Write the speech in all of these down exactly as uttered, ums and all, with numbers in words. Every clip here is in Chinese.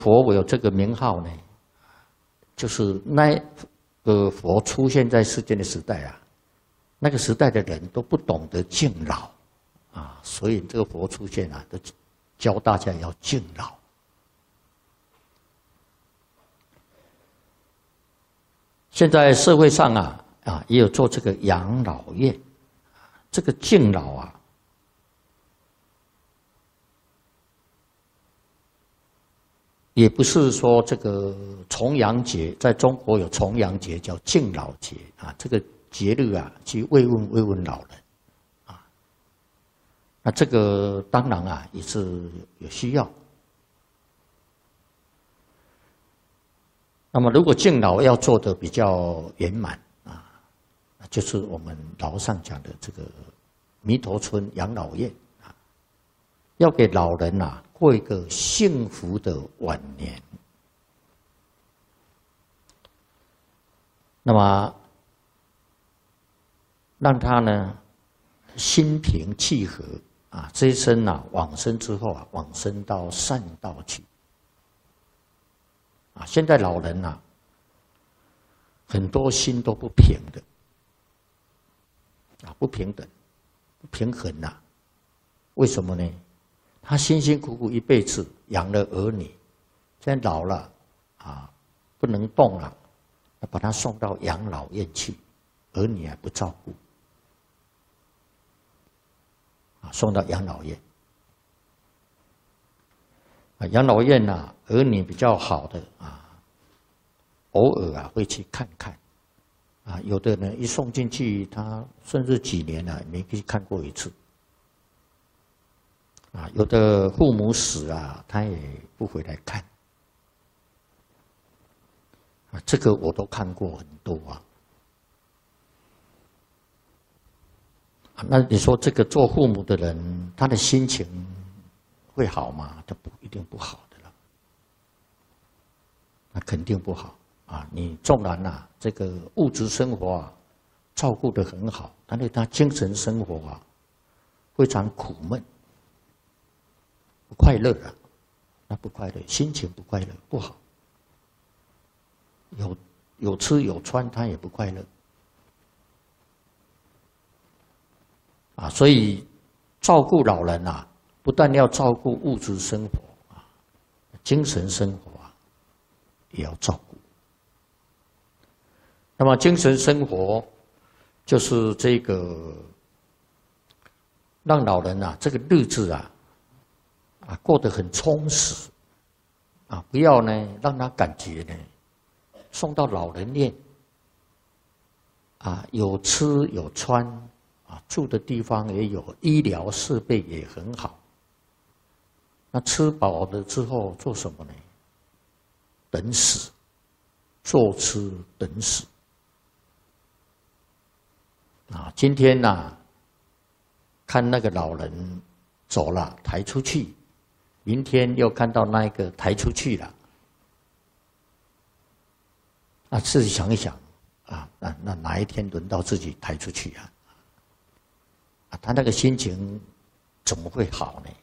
佛有这个名号呢，就是那个佛出现在世间的时代啊，那个时代的人都不懂得敬老啊，所以这个佛出现啊，都教大家要敬老。现在社会上啊啊也有做这个养老院，这个敬老啊。 也不是说这个重阳节，在中国有重阳节叫敬老节啊，这个节日啊去慰问慰问老人啊，那这个当然啊也是有需要。那么如果敬老要做的比较圆满啊，就是我们老上讲的这个弥陀村养老院啊，要给老人呐、啊。 过一个幸福的晚年，那么让他呢心平气和啊，这一生呐、啊、往生之后啊，往生到善道去啊。现在老人呐、啊，很多心都不平的啊，不平等、不平衡呐、啊，为什么呢？ 他辛辛苦苦一辈子养了儿女，现在老了啊，不能动了，要把他送到养老院去，儿女还不照顾，啊，送到养老院。啊，养老院呐、啊，儿女比较好的啊，偶尔啊会去看看，啊，有的人一送进去，他甚至几年了、啊、没去看过一次。 啊，有的父母死啊，他也不回来看。啊，这个我都看过很多啊。啊，那你说这个做父母的人，他的心情会好吗？他不一定不好的了。那肯定不好啊！你纵然呐、啊，这个物质生活啊照顾得很好，但是他精神生活啊非常苦闷。 不快乐啊，那不快乐，心情不快乐，不好。有有吃有穿，他也不快乐。啊，所以照顾老人啊，不但要照顾物质生活啊，精神生活啊，也要照顾。那么精神生活就是这个让老人啊，这个日子啊。 啊，过得很充实，啊，不要呢让他感觉呢，送到老人院，啊，有吃有穿，啊，住的地方也有，医疗设备也很好。那吃饱了之后做什么呢？等死，坐吃等死。啊，今天呐、啊，看那个老人走了，抬出去。 明天又看到那一个抬出去了，啊，自己想一想，啊，那那哪一天轮到自己抬出去啊？啊，他那个心情怎么会好呢？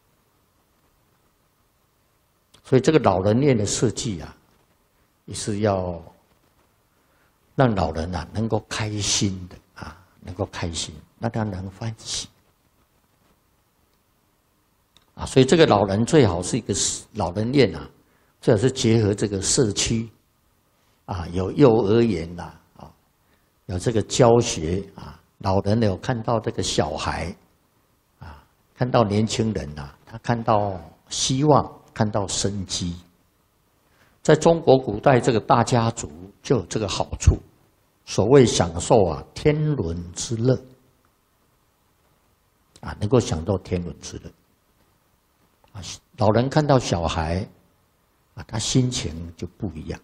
所以这个老人院的设计啊，也是要让老人啊能够开心的啊，能够开心，让他能欢喜。 啊，所以这个老人最好是一个老人院啊，最好是结合这个社区，啊，有幼儿园呐，啊，有这个教学啊，老人有看到这个小孩，啊，看到年轻人呐、啊，他看到希望，看到生机。在中国古代，这个大家族就有这个好处，所谓享受啊天伦之乐，啊，能够享受天伦之乐。 啊，老人看到小孩，啊，他心情就不一样。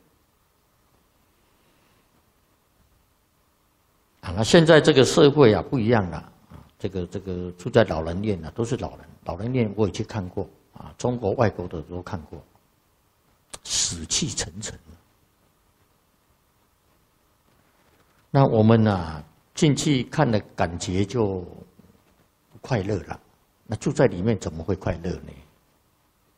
啊，那现在这个社会啊不一样了，啊，这个这个住在老人院啊都是老人，老人院我也去看过，啊，中国、外国的都看过，死气沉沉。那我们呢进去看的感觉就不快乐了，那住在里面怎么会快乐呢？